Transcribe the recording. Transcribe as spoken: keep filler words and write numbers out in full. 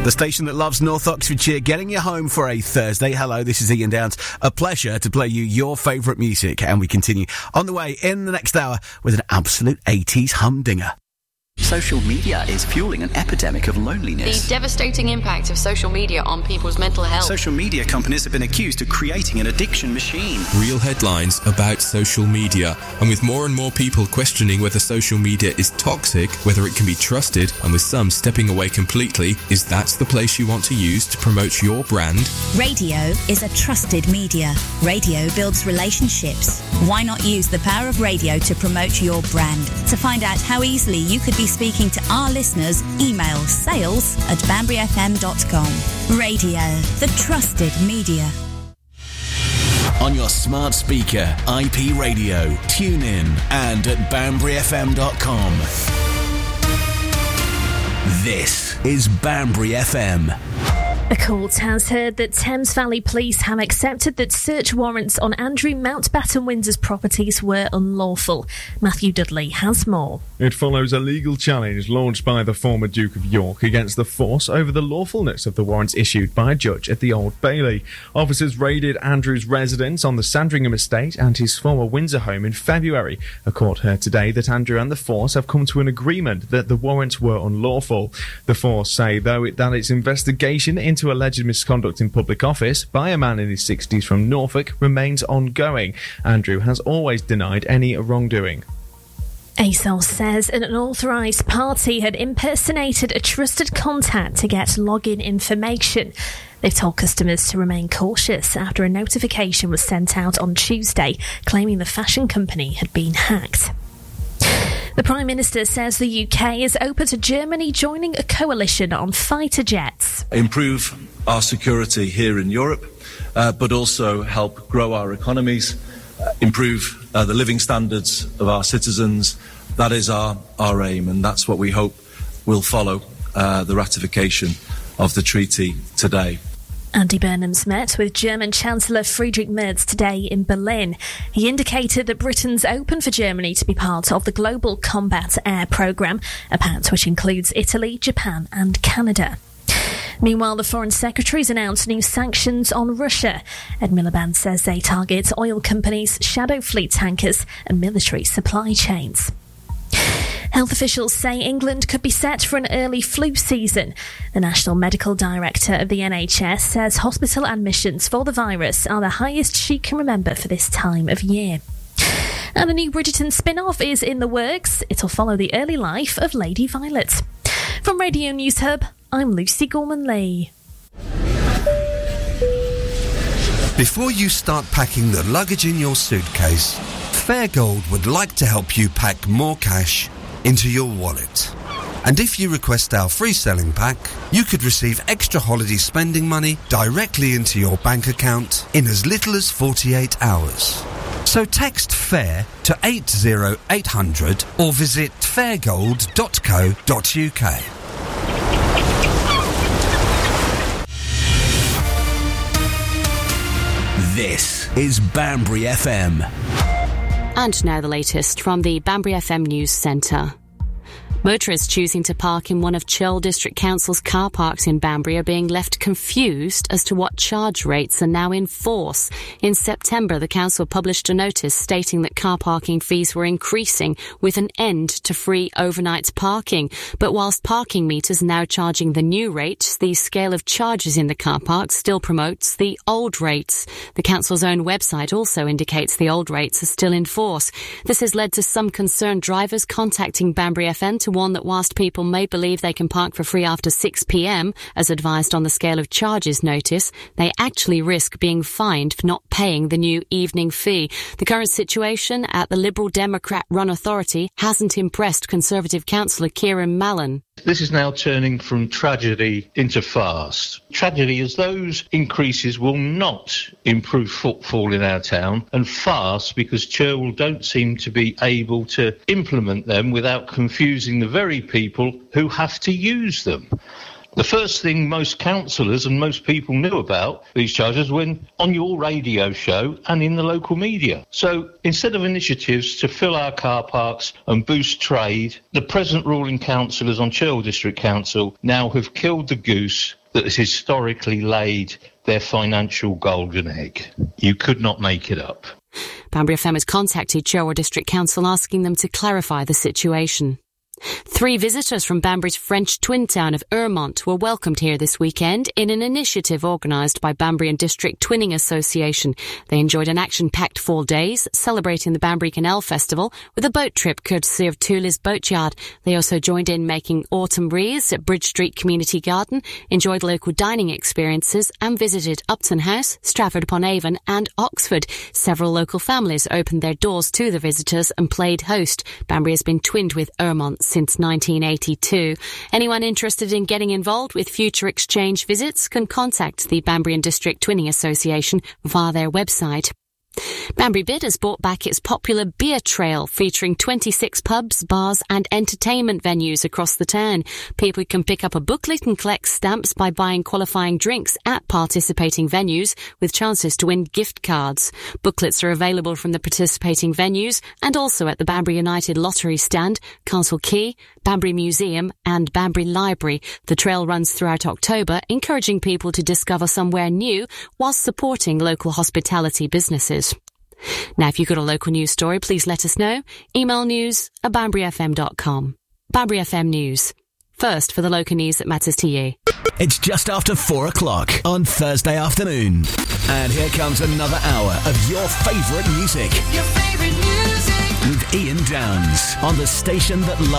The station that loves North Oxfordshire, getting you home for a Thursday. Hello, this is Ian Downs. A pleasure to play you your favourite music. And we continue on the way in the next hour with an absolute eighties humdinger. Social media is fueling an epidemic of loneliness. The devastating impact of social media on people's mental health. Social media companies have been accused of creating an addiction machine. Real headlines about social media. And with more and more people questioning whether social media is toxic, whether it can be trusted, and with some stepping away completely, is that the place you want to use to promote your brand? Radio is a trusted media. Radio builds relationships. Why not use the power of radio to promote your brand? To find out how easily you could be speaking to our listeners, email sales at banbury f m dot com. Radio, the trusted media. On your smart speaker, I P radio, tune in, and at banbury f m dot com. This is Banbury F M. A court has heard that Thames Valley Police have accepted that search warrants on Andrew Mountbatten Windsor's properties were unlawful. Matthew Dudley has more. It follows a legal challenge launched by the former Duke of York against the force over the lawfulness of the warrants issued by a judge at the Old Bailey. Officers raided Andrew's residence on the Sandringham estate and his former Windsor home in February. A court heard today that Andrew and the force have come to an agreement that the warrants were unlawful. The force say, though, it, that its investigation into into alleged misconduct in public office by a man in his sixties from Norfolk remains ongoing. Andrew has always denied any wrongdoing. ASOS says an unauthorised party had impersonated a trusted contact to get login information. They've told customers to remain cautious after a notification was sent out on Tuesday claiming the fashion company had been hacked. The Prime Minister says the U K is open to Germany joining a coalition on fighter jets. Improve our security here in Europe, uh, but also help grow our economies, uh, improve uh, the living standards of our citizens. That is our, our aim, and that's what we hope will follow uh, the ratification of the treaty today. Andy Burnham's met with German Chancellor Friedrich Merz today in Berlin. He indicated that Britain's open for Germany to be part of the Global Combat Air Programme, a pact which includes Italy, Japan and Canada. Meanwhile, the Foreign Secretary's announced new sanctions on Russia. Ed Miliband says they target oil companies, shadow fleet tankers and military supply chains. Health officials say England could be set for an early flu season. The National Medical Director of the N H S says hospital admissions for the virus are the highest she can remember for this time of year. And a new Bridgerton spin-off is in the works. It'll follow the early life of Lady Violet. From Radio News Hub, I'm Lucy Gorman-Lee. Before you start packing the luggage in your suitcase, Fairgold would like to help you pack more cash into your wallet. And if you request our free selling pack, you could receive extra holiday spending money directly into your bank account in as little as forty-eight hours. So text FAIR to eight zero eight hundred or visit fairgold dot co dot uk. This is Banbury F M. And now the latest from the Banbury F M News Centre. Motorists choosing to park in one of Churl District Council's car parks in Banbury are being left confused as to what charge rates are now in force. In September, the council published a notice stating that car parking fees were increasing with an end to free overnight parking. But whilst parking meters are now charging the new rates, the scale of charges in the car park still promotes the old rates. The council's own website also indicates the old rates are still in force. This has led to some concerned drivers contacting Banbury F M to warn that whilst people may believe they can park for free after six p m, as advised on the scale of charges notice, they actually risk being fined for not paying the new evening fee. The current situation at the Liberal Democrat-run authority hasn't impressed Conservative councillor Kieran Mallon. This is now turning from tragedy into farce. Tragedy as those increases will not improve footfall in our town, and farce because Churl don't seem to be able to implement them without confusing the very people who have to use them. The first thing most councillors and most people knew about these charges when on your radio show and in the local media. So instead of initiatives to fill our car parks and boost trade, the present ruling councillors on Churchill District Council now have killed the goose that has historically laid their financial golden egg. You could not make it up. Banbury F M has contacted Churchill District Council asking them to clarify the situation. Three visitors from Banbury's French twin town of Urmont were welcomed here this weekend in an initiative organised by Banbury and District Twinning Association. They enjoyed an action-packed four days, celebrating the Banbury Canal Festival with a boat trip courtesy of Tulis Boatyard. They also joined in making autumn wreaths at Bridge Street Community Garden, enjoyed local dining experiences and visited Upton House, Stratford-upon-Avon and Oxford. Several local families opened their doors to the visitors and played host. Banbury has been twinned with Urmont since nineteen eighty-two. Anyone interested in getting involved with future exchange visits can contact the Banbury and District Twinning Association via their website. Banbury Bid has brought back its popular beer trail featuring twenty-six pubs, bars and entertainment venues across the town. People can pick up a booklet and collect stamps by buying qualifying drinks at participating venues with chances to win gift cards. Booklets are available from the participating venues and also at the Banbury United Lottery Stand, Castle Quay, Banbury Museum and Banbury Library. The trail runs throughout October, encouraging people to discover somewhere new whilst supporting local hospitality businesses. Now, if you've got a local news story, please let us know. Email news at banbury f m dot com. Banbury F M News. First for the local news that matters to you. It's just after four o'clock on Thursday afternoon. And here comes another hour of your favourite music. Your favourite music. With Ian Downs on the station that loves